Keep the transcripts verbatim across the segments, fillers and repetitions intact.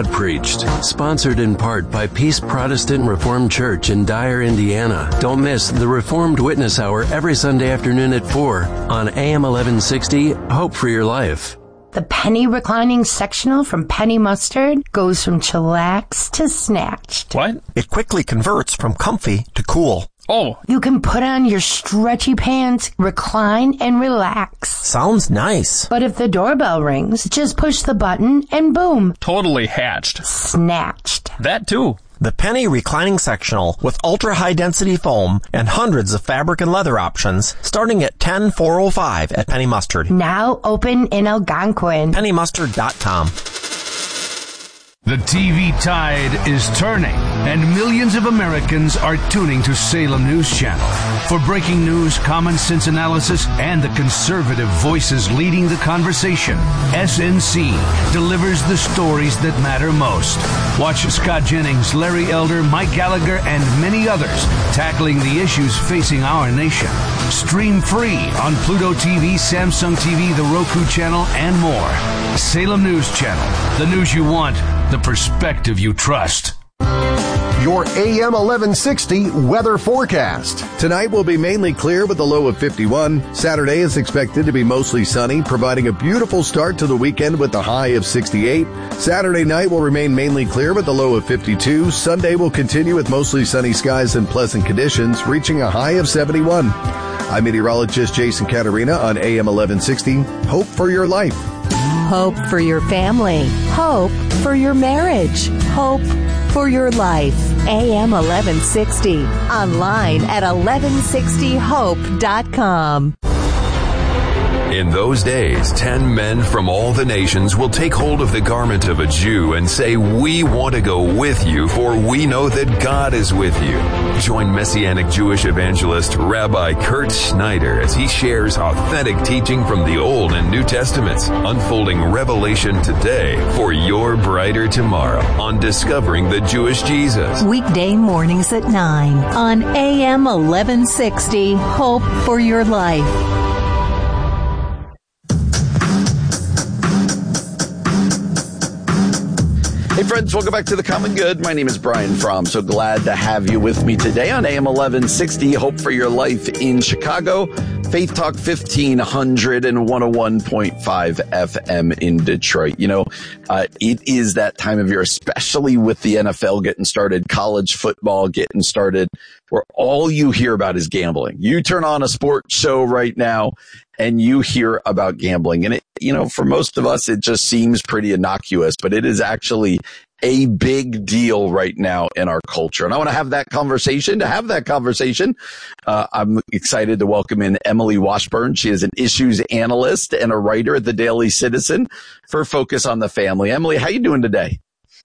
God preached. Sponsored in part by Peace Protestant Reformed Church in Dyer, Indiana. Don't miss the Reformed Witness Hour every Sunday afternoon at four on A M eleven sixty, Hope for Your Life. The penny reclining sectional from Penny Mustard goes from chillax to snatched. What? It quickly converts from comfy to cool. Oh. You can put on your stretchy pants, recline, and relax. Sounds nice. But if the doorbell rings, just push the button and boom. Totally hatched. Snatched. That too. The Penny Reclining Sectional with ultra-high-density foam and hundreds of fabric and leather options starting at ten thousand four hundred five at Penny Mustard. Now open in Algonquin. penny mustard dot com. The T V tide is turning, and millions of Americans are tuning to Salem News Channel. For breaking news, common sense analysis, and the conservative voices leading the conversation, S N C delivers the stories that matter most. Watch Scott Jennings, Larry Elder, Mike Gallagher, and many others tackling the issues facing our nation. Stream free on Pluto T V, Samsung T V, the Roku channel, and more. Salem News Channel, the news you want, the perspective you trust. Your A M eleven sixty weather forecast. Tonight will be mainly clear with a low of fifty-one. Saturday is expected to be mostly sunny, providing a beautiful start to the weekend with a high of sixty-eight. Saturday night will remain mainly clear with a low of fifty-two. Sunday will continue with mostly sunny skies and pleasant conditions, reaching a high of seventy-one. I'm meteorologist Jason Caterina on A M eleven sixty. Hope for your life. Hope for your family. Hope for your marriage. Hope for your life. A M eleven sixty. Online at eleven sixty hope dot com. In those days, ten men from all the nations will take hold of the garment of a Jew and say, "We want to go with you, for we know that God is with you." Join Messianic Jewish evangelist Rabbi Kurt Schneider as he shares authentic teaching from the Old and New Testaments, unfolding revelation today for your brighter tomorrow on Discovering the Jewish Jesus. Weekday mornings at nine on A M eleven sixty. Hope for your life. Hey friends, welcome back to The Common Good. My name is Brian Fromm. So glad to have you with me today on A M eleven sixty, Hope for Your Life in Chicago, Faith Talk fifteen hundred and one oh one point five F M in Detroit. You know, uh, it is that time of year, especially with the N F L getting started, college football getting started, where all you hear about is gambling. You turn on a sports show right now and you hear about gambling. And it, you know, for most of us, it just seems pretty innocuous, but it is actually a big deal right now in our culture. And I want to have that conversation. To have that conversation, uh, I'm excited to welcome in Emily Washburn. She is an issues analyst and a writer at the Daily Citizen for Focus on the Family. Emily, how you doing today?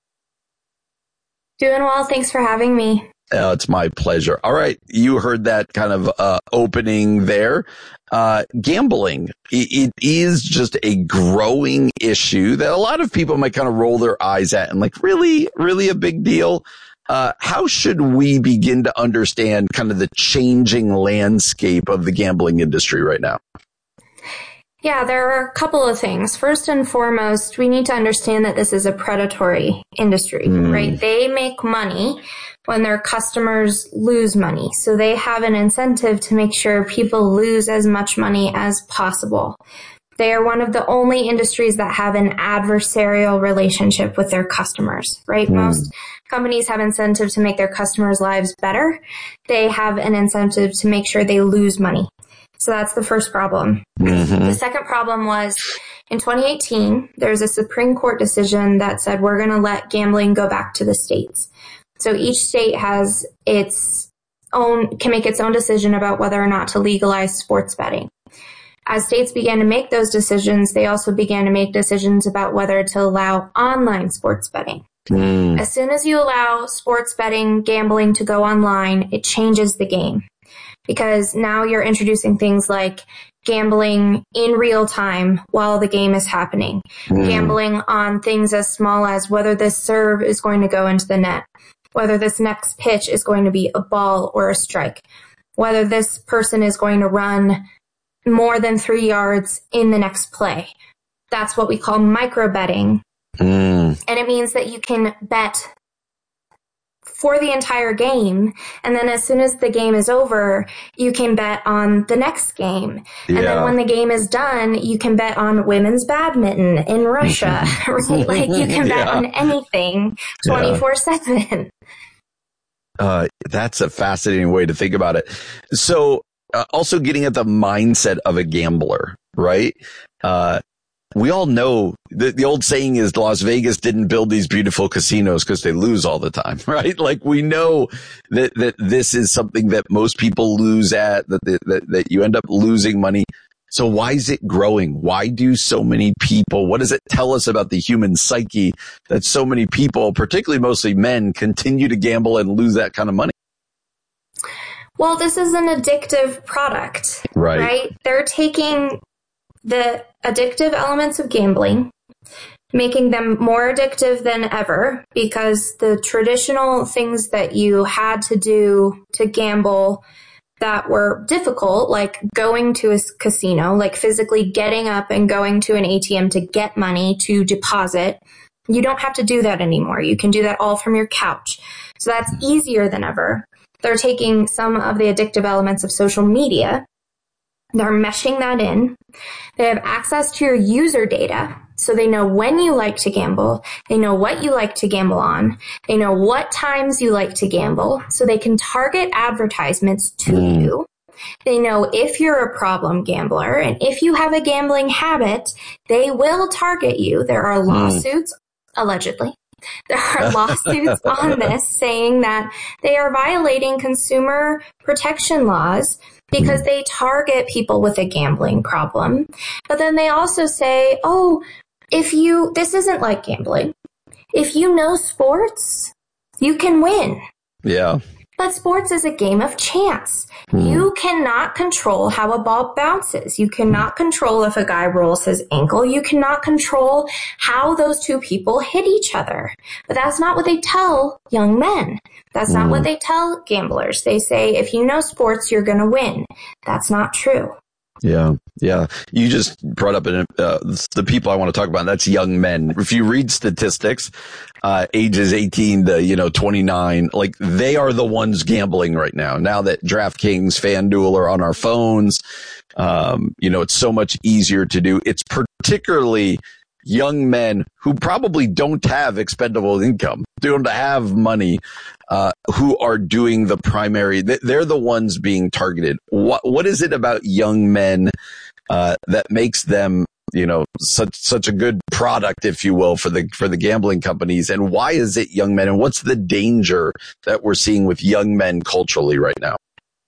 Doing well. Thanks for having me. Uh, it's my pleasure. All right. You heard that kind of uh, opening there. Uh, gambling, it, it is just a growing issue that a lot of people might kind of roll their eyes at and like, really, really a big deal. Uh, how should we begin to understand kind of the changing landscape of the gambling industry right now? Yeah, there are a couple of things. First and foremost, we need to understand that this is a predatory industry, mm. right? They make money when their customers lose money. So they have an incentive to make sure people lose as much money as possible. They are one of the only industries that have an adversarial relationship with their customers, right? Mm. Most companies have incentive to make their customers' lives better. They have an incentive to make sure they lose money. So that's the first problem. Mm-hmm. The second problem was in twenty eighteen, there was a Supreme Court decision that said we're going to let gambling go back to the states. So each state has its own, can make its own decision about whether or not to legalize sports betting. As states began to make those decisions, they also began to make decisions about whether to allow online sports betting. Mm. As soon as you allow sports betting, gambling to go online, it changes the game. Because now you're introducing things like gambling in real time while the game is happening. Mm. Gambling on things as small as whether this serve is going to go into the net, whether this next pitch is going to be a ball or a strike, whether this person is going to run more than three yards in the next play. That's what we call micro betting. Mm. And it means that you can bet for the entire game. And then as soon as the game is over, you can bet on the next game. Yeah. And then when the game is done, you can bet on women's badminton in Russia. Right? Like you can bet Yeah. on anything twenty-four seven. Uh, that's a fascinating way to think about it. So uh, also getting at the mindset of a gambler, right? Uh, we all know the, the old saying is Las Vegas didn't build these beautiful casinos because they lose all the time, right? Like we know that, that this is something that most people lose at, that, that, that you end up losing money. So why is it growing? Why do so many people, what does it tell us about the human psyche that so many people, particularly mostly men, continue to gamble and lose that kind of money? Well, this is an addictive product, Right. right? They're taking the addictive elements of gambling, making them more addictive than ever, because the traditional things that you had to do to gamble that were difficult, like going to a casino, like physically getting up and going to an A T M to get money to deposit, you don't have to do that anymore. You can do that all from your couch. So that's easier than ever. They're taking some of the addictive elements of social media. They're meshing that in. They have access to your user data, so they know when you like to gamble. They know what you like to gamble on. They know what times you like to gamble, so they can target advertisements to mm. you. They know if you're a problem gambler, and if you have a gambling habit, they will target you. There are lawsuits, mm. allegedly. There are lawsuits on this saying that they are violating consumer protection laws because they target people with a gambling problem. But then they also say, oh, if you, this isn't like gambling. If you know sports, you can win. Yeah. But sports is a game of chance. Mm. You cannot control how a ball bounces. You cannot control if a guy rolls his ankle. You cannot control how those two people hit each other. But that's not what they tell young men. That's not mm. what they tell gamblers. They say, if you know sports, you're going to win. That's not true. Yeah. Yeah. You just brought up an, uh, the people I want to talk about. And that's young men. If you read statistics, uh, ages eighteen to, you know, twenty-nine, like they are the ones gambling right now. Now that DraftKings, FanDuel are on our phones, um, you know, it's so much easier to do. It's particularly young men who probably don't have expendable income, don't have money, uh, who are doing the primary. They're the ones being targeted. What, what is it about young men, uh, that makes them, you know, such, such a good product, if you will, for the, for the gambling companies? And why is it young men? And what's the danger that we're seeing with young men culturally right now?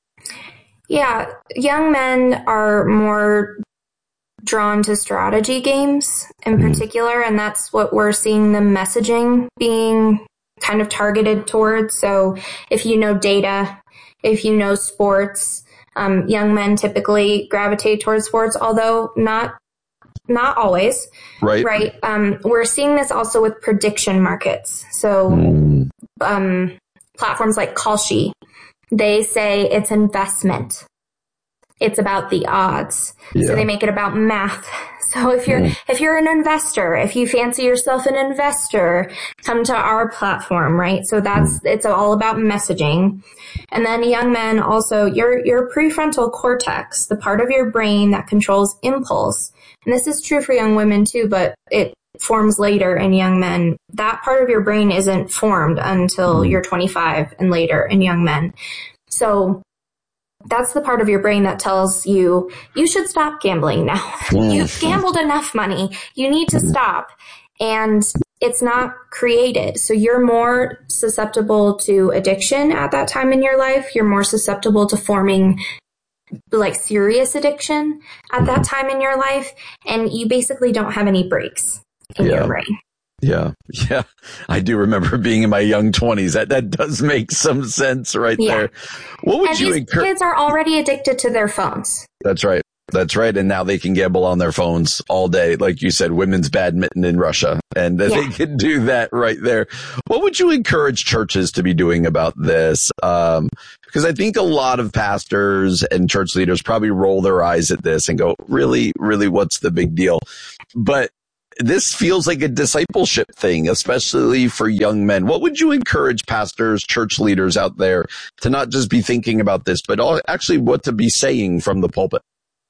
Yeah. Young men are more drawn to strategy games in particular, and that's what we're seeing the messaging being kind of targeted towards. So if you know data, if you know sports, um, young men typically gravitate towards sports, although not not always. Right. Right. Um, we're seeing this also with prediction markets. So um, platforms like Kalshi, they say it's investment. It's about the odds. Yeah. So they make it about math. So if you're, mm. if you're an investor, if you fancy yourself an investor, come to our platform, right? So that's, it's all about messaging. And then young men also, your, your prefrontal cortex, the part of your brain that controls impulse. And this is true for young women too, but it forms later in young men. That part of your brain isn't formed until mm. you're twenty-five and later in young men. So that's the part of your brain that tells you, you should stop gambling now. You've gambled enough money. You need to stop. And it's not created. So you're more susceptible to addiction at that time in your life. You're more susceptible to forming like serious addiction at that time in your life. And you basically don't have any breaks in yeah. your brain. Yeah. Yeah. I do remember being in my young twenties. That, that does make some sense right yeah. there. What would and you these encourage? Kids are already addicted to their phones. That's right. That's right. And now they can gamble on their phones all day. Like you said, women's badminton in Russia. And yeah. they can do that right there. What would you encourage churches to be doing about this? Um, because I think a lot of pastors and church leaders probably roll their eyes at this and go, really, really, what's the big deal? But this feels like a discipleship thing, especially for young men. What would you encourage pastors, church leaders out there to not just be thinking about this, but actually what to be saying from the pulpit?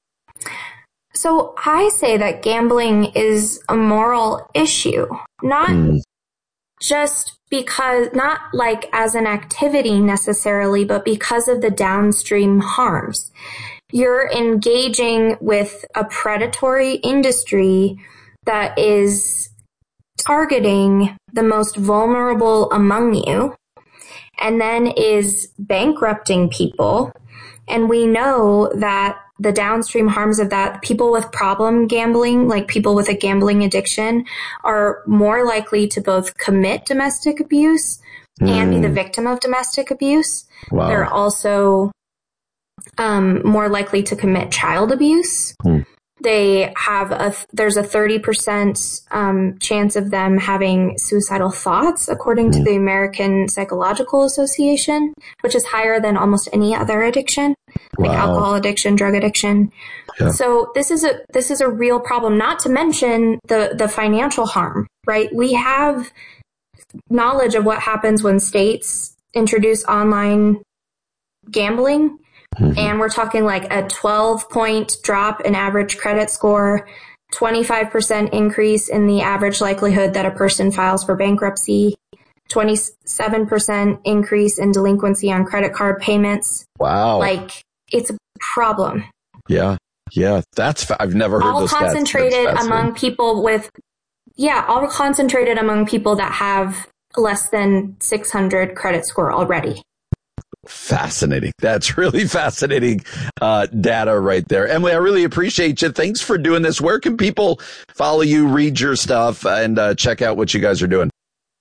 So I say that gambling is a moral issue, not mm. just because, not like as an activity necessarily, but because of the downstream harms. You're engaging with a predatory industry that is targeting the most vulnerable among you and then is bankrupting people. And we know that the downstream harms of that, people with problem gambling, like people with a gambling addiction, are more likely to both commit domestic abuse mm. and be the victim of domestic abuse. Wow. They're also um, more likely to commit child abuse. Mm. They have a, there's a thirty percent um, chance of them having suicidal thoughts, according to the American Psychological Association, which is higher than almost any other addiction, like wow. alcohol addiction, drug addiction. Yeah. So this is a, this is a real problem, not to mention the, the financial harm, right? We have knowledge of what happens when states introduce online gambling. Mm-hmm. And we're talking like a twelve point drop in average credit score, twenty-five percent increase in the average likelihood that a person files for bankruptcy, twenty-seven percent increase in delinquency on credit card payments. Wow. Like, it's a problem. Yeah. Yeah. That's, fa- I've never heard all those concentrated among people with, yeah, all concentrated among people that have less than six hundred credit score already. Fascinating. That's really fascinating uh, data right there. Emily, I really appreciate you. Thanks for doing this. Where can people follow you, read your stuff, and uh, check out what you guys are doing?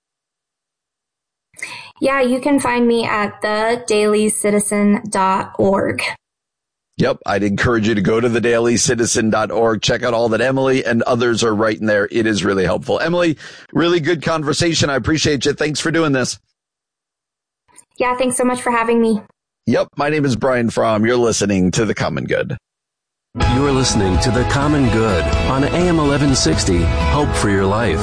Yeah, you can find me at the daily citizen dot org. Yep, I'd encourage you to go to the daily citizen dot org. Check out all that Emily and others are writing there. It is really helpful. Emily, really good conversation. I appreciate you. Thanks for doing this. Yeah, thanks so much for having me. Yep, my name is Brian Fromm. You're listening to The Common Good. You're listening to The Common Good on A M eleven sixty, Hope for Your Life.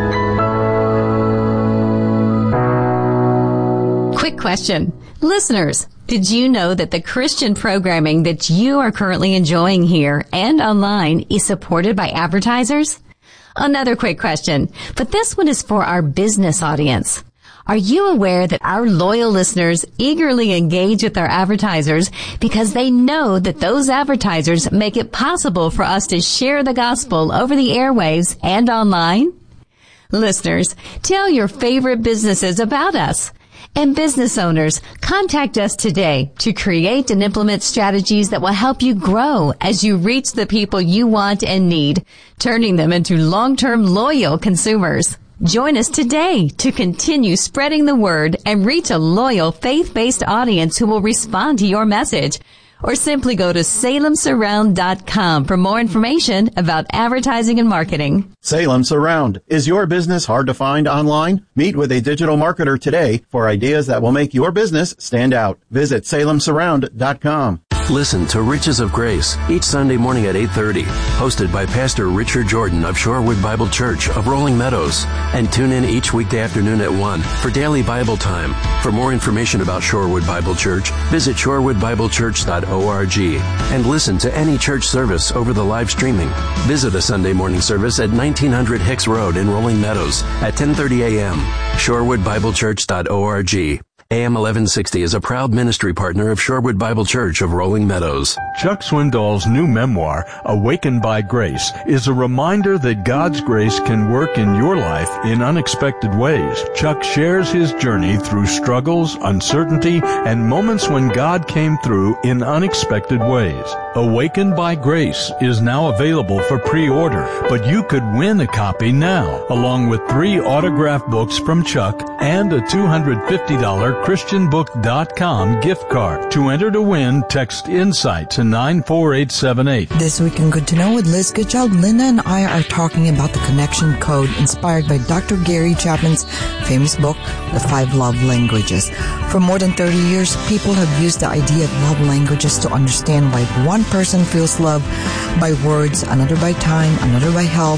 Quick question. Listeners, did you know that the Christian programming that you are currently enjoying here and online is supported by advertisers? Another quick question, but this one is for our business audience. Are you aware that our loyal listeners eagerly engage with our advertisers because they know that those advertisers make it possible for us to share the gospel over the airwaves and online? Listeners, tell your favorite businesses about us. And business owners, contact us today to create and implement strategies that will help you grow as you reach the people you want and need, turning them into long-term loyal consumers. Join us today to continue spreading the word and reach a loyal faith-based audience who will respond to your message. Or simply go to salem surround dot com for more information about advertising and marketing. Salem Surround. Is your business hard to find online? Meet with a digital marketer today for ideas that will make your business stand out. Visit salem surround dot com. Listen to Riches of Grace each Sunday morning at eight thirty, hosted by Pastor Richard Jordan of Shorewood Bible Church of Rolling Meadows. And tune in each weekday afternoon at one for daily Bible time. For more information about Shorewood Bible Church, visit shorewood bible church dot org and listen to any church service over the live streaming. Visit a Sunday morning service at nineteen hundred Hicks Road in Rolling Meadows at ten thirty a.m. shorewood bible church dot org. A M eleven sixty is a proud ministry partner of Shorewood Bible Church of Rolling Meadows. Chuck Swindoll's new memoir, Awakened by Grace, is a reminder that God's grace can work in your life in unexpected ways. Chuck shares his journey through struggles, uncertainty, and moments when God came through in unexpected ways. Awakened by Grace is now available for pre-order, but you could win a copy now, along with three autographed books from Chuck and a two hundred fifty dollars christian book dot com gift card. To enter to win, text INSIGHT to nine four eight seven eight. This week in Good to Know with Liz Goodchild, Linda and I are talking about the connection code inspired by Doctor Gary Chapman's famous book, The Five Love Languages. For more than thirty years, people have used the idea of love languages to understand why one person feels love by words, another by time, another by help,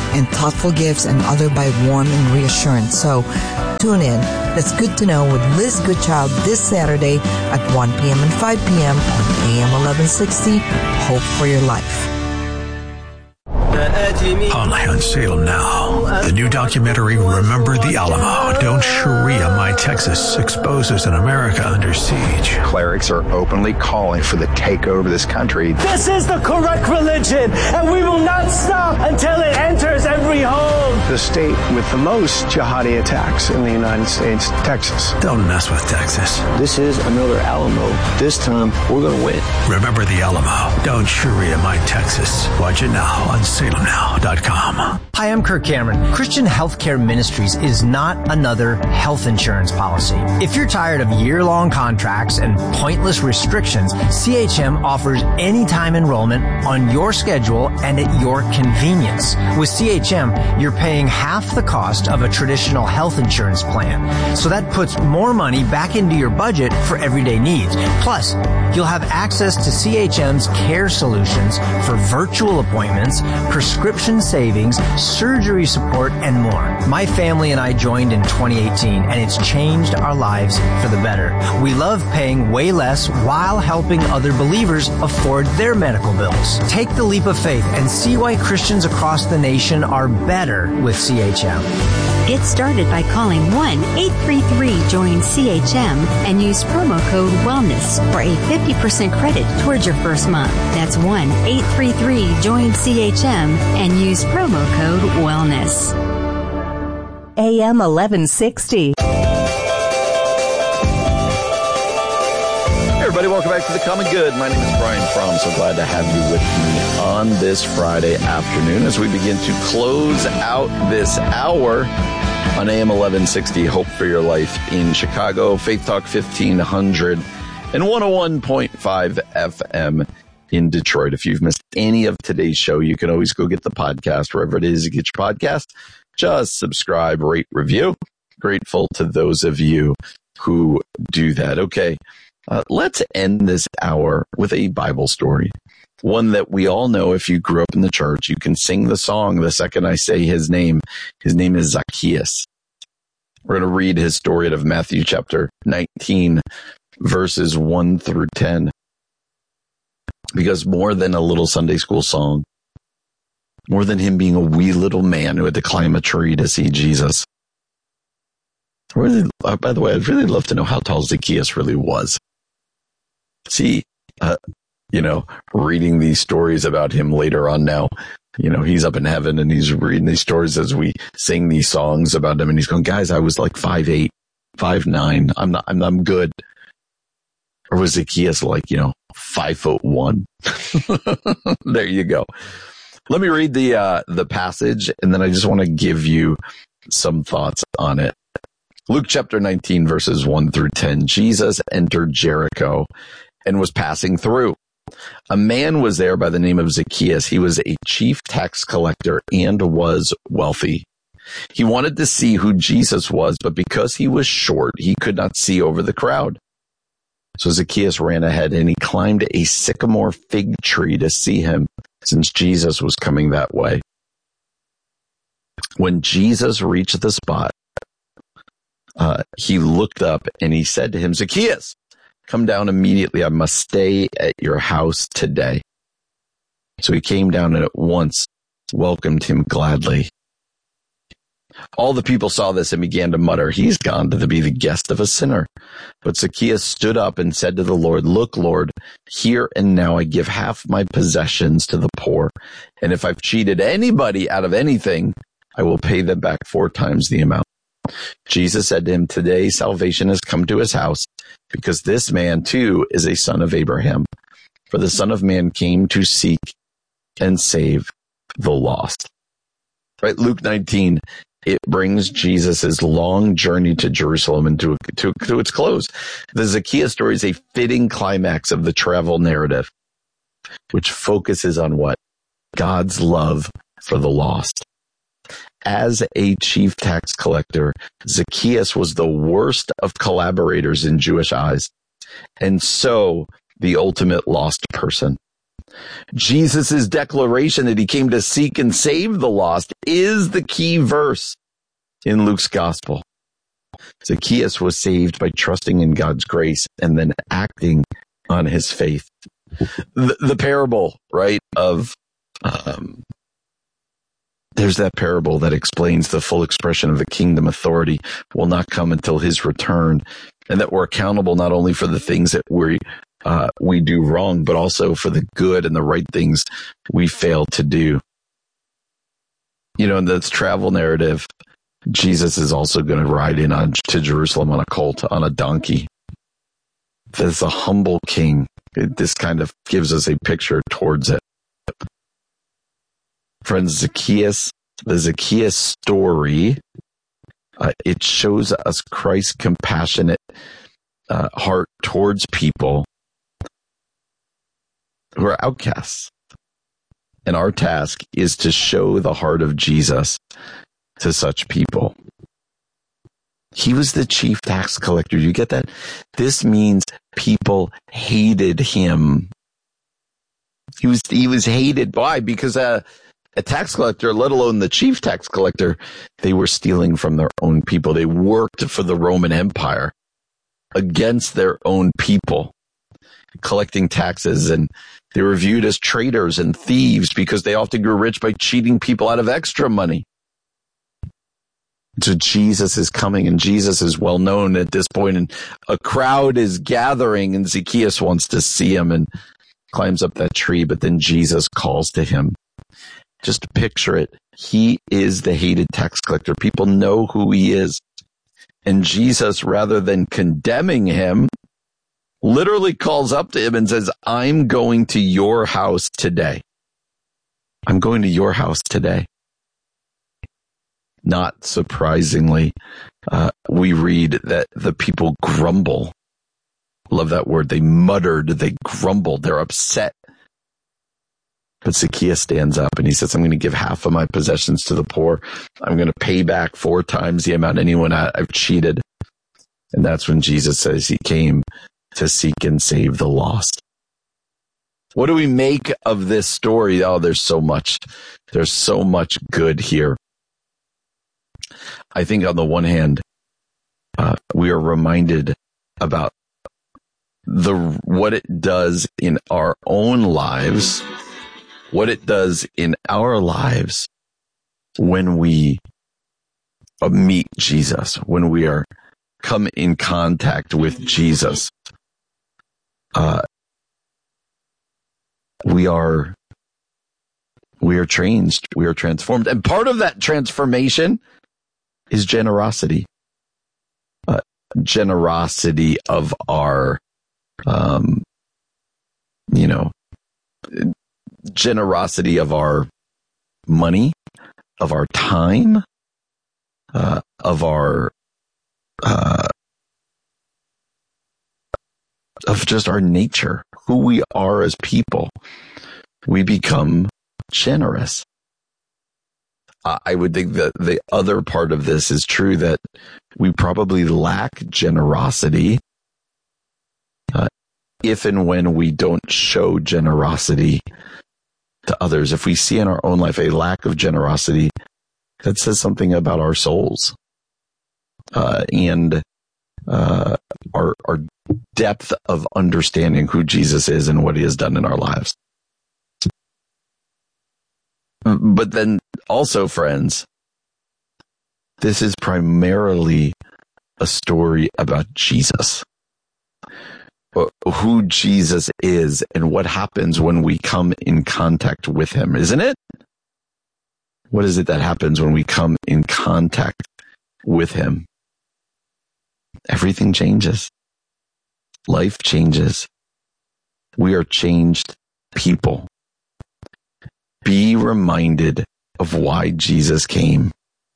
and thoughtful gifts and others by warm and reassurance. So tune in. That's Good to Know with Liz Goodchild this Saturday at one p.m. and five p.m. on A M eleven sixty. Hope for your life. Only on Salem Now. The new documentary, Remember the Alamo. Don't Sharia My Texas exposes an America under siege. Clerics are openly calling for the takeover of this country. This is the correct religion, and we will not stop until it enters every home. The state with the most jihadi attacks in the United States, Texas. Don't mess with Texas. This is another Alamo. This time, we're going to win. Remember the Alamo. Don't Sharia My Texas. Watch it now on Salem Now dot com. Hi, I'm Kirk Cameron. Christian Healthcare Ministries is not another health insurance policy. If you're tired of year-long contracts and pointless restrictions, C H M offers anytime enrollment on your schedule and at your convenience. With C H M, you're paying half the cost of a traditional health insurance plan. So that puts more money back into your budget for everyday needs. Plus, you'll have access to C H M's care solutions for virtual appointments, prescription savings, surgery support, and more. My family and I joined in twenty eighteen, and it's changed our lives for the better. We love paying way less while helping other believers afford their medical bills. Take the leap of faith and see why Christians across the nation are better with C H M. Get started by calling one eight three three join C H M and use promo code WELLNESS for a fifty percent credit towards your first month. That's one eight three three join C H M and use promo code WELLNESS. A M eleven sixty. Hey everybody, welcome back to The Common Good. My name is Brian Fromm. So glad to have you with me on this Friday afternoon as we begin to close out this hour on A M eleven sixty, Hope for Your Life in Chicago, Faith Talk fifteen hundred and one oh one point five F M in Detroit. If you've missed any of today's show, you can always go get the podcast wherever it is you get your podcast. Just subscribe, rate, review. Grateful to those of you who do that. Okay, uh, let's end this hour with a Bible story. One that we all know. If you grew up in the church, you can sing the song the second I say his name. His name is Zacchaeus. We're going to read his story out of Matthew chapter nineteen, verses one through ten. Because more than a little Sunday school song, more than him being a wee little man who had to climb a tree to see Jesus. Really, uh, by the way, I'd really love to know how tall Zacchaeus really was. See, uh, you know, reading these stories about him later on now, you know, he's up in heaven and he's reading these stories as we sing these songs about him. And he's going, guys, I was like five eight, five nine. I'm not, I'm, I'm good. Or was Zacchaeus like, you know, five foot one? There you go. Let me read the, uh, the passage, and then I just want to give you some thoughts on it. Luke chapter nineteen, verses one through ten. Jesus entered Jericho and was passing through. A man was there by the name of Zacchaeus. He was a chief tax collector and was wealthy. He wanted to see who Jesus was, but because he was short, he could not see over the crowd. So Zacchaeus ran ahead and he climbed a sycamore fig tree to see him, since Jesus was coming that way. When Jesus reached the spot, uh, he looked up and he said to him, Zacchaeus, come down immediately. I must stay at your house today. So he came down and at once welcomed him gladly. All the people saw this and began to mutter, he's gone to be the guest of a sinner. But Zacchaeus stood up and said to the Lord, look, Lord, here and now I give half my possessions to the poor. And if I've cheated anybody out of anything, I will pay them back four times the amount. Jesus said to him, today salvation has come to his house, because this man too is a son of Abraham. For the Son of Man came to seek and save the lost. Right, Luke nineteen. It brings Jesus' long journey to Jerusalem into to, to its close. The Zacchaeus story is a fitting climax of the travel narrative, which focuses on what? God's love for the lost. As a chief tax collector, Zacchaeus was the worst of collaborators in Jewish eyes, and so the ultimate lost person. Jesus' declaration that he came to seek and save the lost is the key verse in Luke's gospel. Zacchaeus was saved by trusting in God's grace and then acting on his faith. The, the parable, right, of, um, there's that parable that explains the full expression of the kingdom authority will not come until his return, and that we're accountable not only for the things that we uh, we do wrong, but also for the good and the right things we fail to do. You know, in this travel narrative, Jesus is also going to ride in on to Jerusalem on a colt, on a donkey. There's a humble king. This kind of gives us a picture towards it. Friends, Zacchaeus, the Zacchaeus story, uh, it shows us Christ's compassionate uh, heart towards people who are outcasts. And our task is to show the heart of Jesus to such people. He was the chief tax collector. You get that? This means people hated him. He was he was hated. Why? Because uh, a tax collector, let alone the chief tax collector, they were stealing from their own people. They worked for the Roman Empire against their own people, collecting taxes, and they were viewed as traitors and thieves because they often grew rich by cheating people out of extra money. So Jesus is coming, and Jesus is well known at this point, and a crowd is gathering, and Zacchaeus wants to see him and climbs up that tree, but then Jesus calls to him. Just picture it. He is the hated tax collector. People know who he is. And Jesus, rather than condemning him, literally calls up to him and says, I'm going to your house today. I'm going to your house today. Not surprisingly, uh, we read that the people grumble. Love that word. They muttered, they grumbled, they're upset. But Zacchaeus stands up and he says, I'm going to give half of my possessions to the poor. I'm going to pay back four times the amount anyone I, I've cheated. And that's when Jesus says he came to seek and save the lost. What do we make of this story? Oh, there's so much. There's so much good here. I think on the one hand, uh, we are reminded about the what it does in our own lives, what it does in our lives when we uh, meet Jesus, when we are come in contact with Jesus. Uh, we are we are changed, we are transformed, and part of that transformation is generosity. Uh, generosity of our, um, you know, generosity of our money, of our time, uh, of our, uh, of just our nature, who we are as people. We become generous. I would think that the other part of this is true, that we probably lack generosity uh, if and when we don't show generosity to others. If we see in our own life a lack of generosity, that says something about our souls uh, and uh, our, our depth of understanding who Jesus is and what he has done in our lives. But then also, friends, this is primarily a story about Jesus, who Jesus is and what happens when we come in contact with him, isn't it? What is it that happens when we come in contact with him? Everything changes. Life changes. We are changed people. Be reminded of why Jesus came.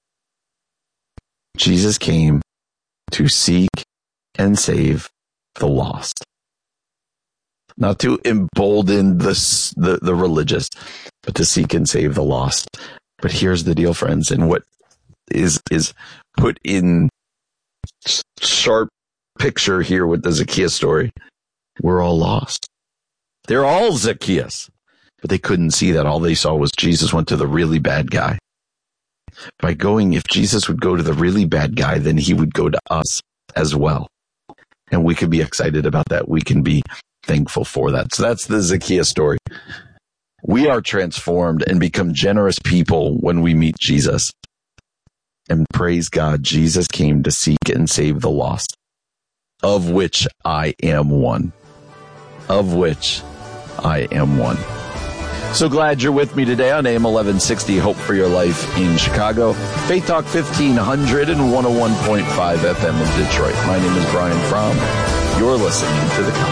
Jesus came to seek and save the lost. Not to embolden the, the, the religious, but to seek and save the lost. But here's the deal, friends, and what is, is put in sharp picture here with the Zacchaeus story. We're all lost. They're all Zacchaeus. But they couldn't see that. All they saw was Jesus went to the really bad guy. By going, if Jesus would go to the really bad guy, then he would go to us as well. And we can be excited about that. We can be thankful for that. So that's the Zacchaeus story. We are transformed and become generous people when we meet Jesus. And praise God, Jesus came to seek and save the lost, of which I am one. Of which I am one. So glad you're with me today on A M eleven sixty, Hope for Your Life in Chicago. Faith Talk fifteen hundred and one oh one point five F M in Detroit. My name is Brian Fromm. You're listening to the